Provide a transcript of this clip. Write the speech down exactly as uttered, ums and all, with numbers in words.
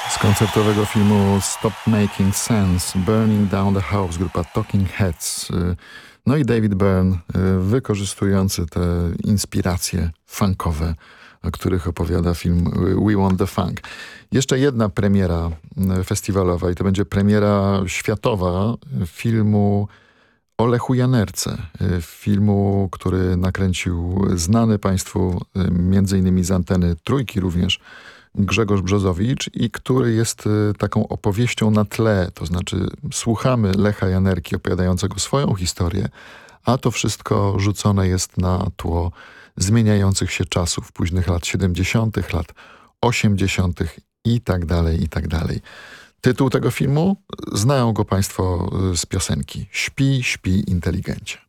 Z koncertowego filmu Stop Making Sense, Burning Down the House, grupa Talking Heads. No i David Byrne, wykorzystujący te inspiracje funkowe, o których opowiada film We Want the Funk. Jeszcze jedna premiera festiwalowa i to będzie premiera światowa filmu o Lechu Janerce. Filmu, który nakręcił znany państwu między innymi z anteny Trójki również Grzegorz Brzozowicz i który jest taką opowieścią na tle, to znaczy słuchamy Lecha Janerki opowiadającego swoją historię, a to wszystko rzucone jest na tło zmieniających się czasów, późnych lat siedemdziesiątych, lat osiemdziesiątych i tak dalej, i tak dalej. Tytuł tego filmu? Znają go państwo z piosenki. Śpi, śpi inteligencie.